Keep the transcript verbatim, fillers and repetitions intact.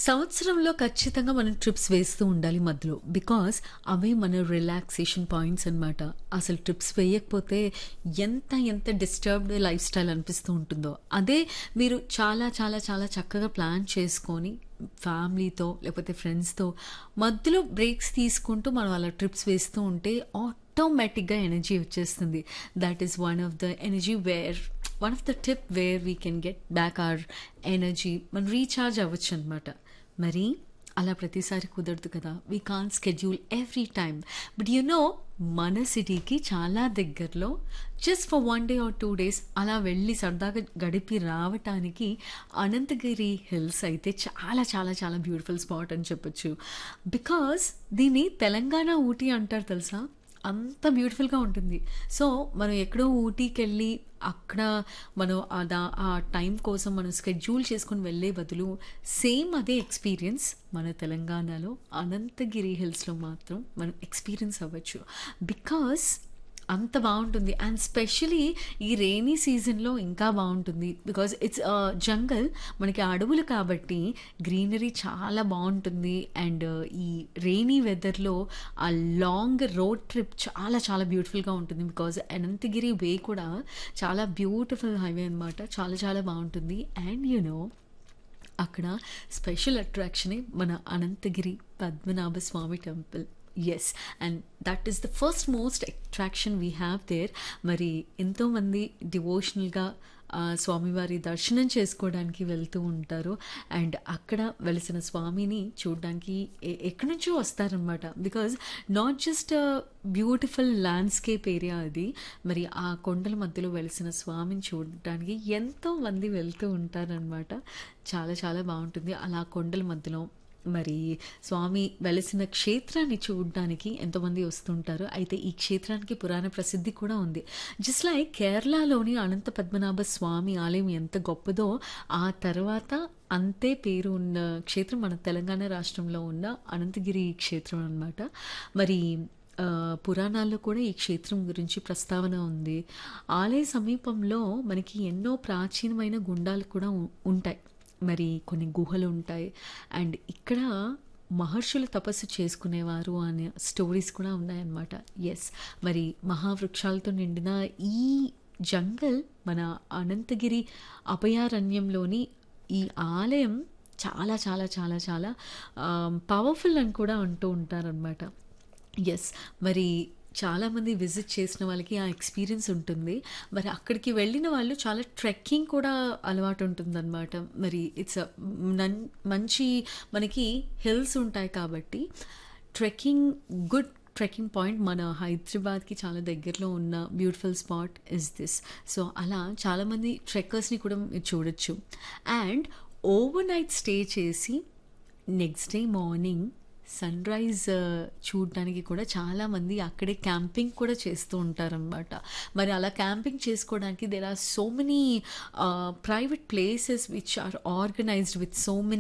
సంవత్సరంలో ఖచ్చితంగా మనం ట్రిప్స్ వేస్తూ ఉండాలి మధ్యలో. బికాజ్ అవే మన రిలాక్సేషన్ పాయింట్స్ అనమాట. అసలు ట్రిప్స్ వేయకపోతే ఎంత ఎంత డిస్టర్బ్డ్ లైఫ్ స్టైల్ అనిపిస్తూ ఉంటుందో. అదే మీరు చాలా చాలా చాలా చక్కగా ప్లాన్ చేసుకొని ఫ్యామిలీతో లేకపోతే ఫ్రెండ్స్‌తో మధ్యలో బ్రేక్స్ తీసుకుంటూ మనం అలా ట్రిప్స్ వేస్తూ ఉంటే ఆటోమేటిక్‌గా ఎనర్జీ వచ్చేస్తుంది. That is one of the energy wear one of the tip where we can get back our energy. మనం రీఛార్జ్ అవ్వచ్చు అనమాట. మరి అలా ప్రతిసారి కుదరదు కదా. We can't schedule every time. But you know మన సిటీకి చాలా దగ్గరలో just for one day or two days అలా వెళ్ళి సరదాగా గడిపి రావటానికి అనంతగిరి హిల్స్ అయితే చాలా చాలా చాలా బ్యూటిఫుల్ స్పాట్ అని చెప్పొచ్చు. బికాస్ దీన్ని తెలంగాణ ఊటీ అంటారు తెలుసా. అంత బ్యూటిఫుల్గా ఉంటుంది. సో మనం ఎక్కడో ఊటీకి వెళ్ళి అక్కడ మనం అదా ఆ టైం కోసం మనం స్కెడ్యూల్ చేసుకుని వెళ్ళే బదులు సేమ్ అదే ఎక్స్పీరియన్స్ మన తెలంగాణలో అనంతగిరి హిల్స్లో మాత్రం మనం ఎక్స్పీరియన్స్ అవ్వచ్చు. బికాస్ అంత బాగుంటుంది. అండ్ స్పెషలీ ఈ రెయినీ సీజన్లో ఇంకా బాగుంటుంది. బికాజ్ ఇట్స్ జంగల్, మనకి అడవులు కాబట్టి గ్రీనరీ చాలా బాగుంటుంది. అండ్ ఈ రెయినీ వెదర్లో ఆ లాంగ్ రోడ్ ట్రిప్ చాలా చాలా బ్యూటిఫుల్గా ఉంటుంది. బికాజ్ అనంతగిరి వే కూడా చాలా బ్యూటిఫుల్ హైవే అనమాట. చాలా చాలా బాగుంటుంది. అండ్ యు నో అక్కడ స్పెషల్ అట్రాక్షనే మన అనంతగిరి పద్మనాభ స్వామి temple. Yes, and that is the first most attraction we have their. మరి ఎంతోమంది డివోషనల్గా స్వామివారి దర్శనం చేసుకోవడానికి వెళ్తూ ఉంటారు. అండ్ అక్కడ వెలిసిన స్వామిని చూడడానికి ఎక్కడి నుంచో వస్తారనమాట. Because not just beautiful landscape area అది. మరి ఆ కొండల మధ్యలో వెలిసిన స్వామిని చూడడానికి ఎంతో మంది వెళ్తూ ఉంటారనమాట. చాలా చాలా బాగుంటుంది. అలా కొండల మధ్యలో మరి స్వామి వెలిసిన క్షేత్రాన్ని చూడడానికి ఎంతోమంది వస్తుంటారు. అయితే ఈ క్షేత్రానికి పురాణ ప్రసిద్ధి కూడా ఉంది. జస్ట్ లైక్ కేరళలోని అనంత పద్మనాభ స్వామి ఆలయం ఎంత గొప్పదో, ఆ తర్వాత అంతే పేరు ఉన్న క్షేత్రం మన తెలంగాణ రాష్ట్రంలో ఉన్న అనంతగిరి క్షేత్రం అన్నమాట. మరి పురాణాల్లో కూడా ఈ క్షేత్రం గురించి ప్రస్తావన ఉంది. ఆలయ సమీపంలో మనకి ఎన్నో ప్రాచీనమైన గుండాలు కూడా ఉంటాయి. మరి కొన్ని గుహలు ఉంటాయి. అండ్ ఇక్కడ మహర్షులు తపస్సు చేసుకునేవారు అనే స్టోరీస్ కూడా ఉన్నాయన్నమాట. ఎస్, మరి మహావృక్షాలతో నిండిన ఈ జంగల్ మన అనంతగిరి అభయారణ్యంలోని ఈ ఆలయం చాలా చాలా చాలా చాలా పవర్ఫుల్ అని కూడా అంటూ ఉంటారనమాట. ఎస్, మరి చాలామంది విజిట్ చేసిన వాళ్ళకి ఆ ఎక్స్పీరియన్స్ ఉంటుంది. మరి అక్కడికి వెళ్ళిన వాళ్ళు చాలా ట్రెక్కింగ్ కూడా అలవాటు ఉంటుందన్నమాట. మరి ఇట్స్ మంచి మనకి హిల్స్ ఉంటాయి కాబట్టి ట్రెక్కింగ్ గుడ్ ట్రెక్కింగ్ పాయింట్ మన హైదరాబాద్కి చాలా దగ్గరలో ఉన్న beautiful spot is this. So అలా చాలామంది ట్రెక్కర్స్ని కూడా మీరు చూడొచ్చు. అండ్ ఓవర్ నైట్ స్టే చేసి next day morning sun rise చూడడానికి కూడా చాలామంది అక్కడే క్యాంపింగ్ కూడా చేస్తూ ఉంటారనమాట. మరి అలా క్యాంపింగ్ చేసుకోవడానికి there are so many private places which are organised with so many